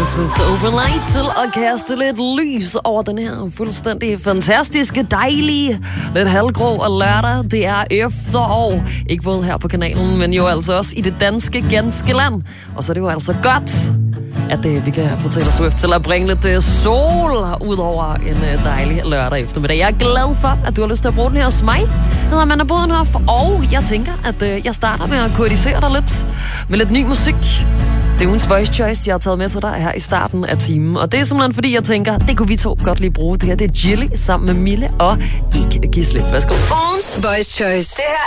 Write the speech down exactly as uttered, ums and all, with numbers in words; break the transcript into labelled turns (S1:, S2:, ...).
S1: Swift Overnight til at kaste lidt lys over den her fuldstændig fantastiske, dejlige, lidt halvgrå og lørdag. Det er efterår. Ikke både her på kanalen, men jo altså også i det danske ganske land. Og så er det jo altså godt, at det, vi kan få Taylor Swift til at bringe lidt uh, sol ud over en uh, dejlig lørdag eftermiddag. Jeg er glad for, at du har lyst til at bruge den her hos mig. Jeg hedder Amanda Bodenhoff, og jeg tænker, at uh, jeg starter med at kodificere dig lidt med lidt ny musik. Det er ugens Voice Choice, jeg har taget med til dig her i starten af timen. Og det er simpelthen fordi, jeg tænker, det kunne vi to godt lige bruge. Det her det er Jilly sammen med Mille og Ikke Gisle. Værsgo.
S2: Ugens Voice Choice. Det her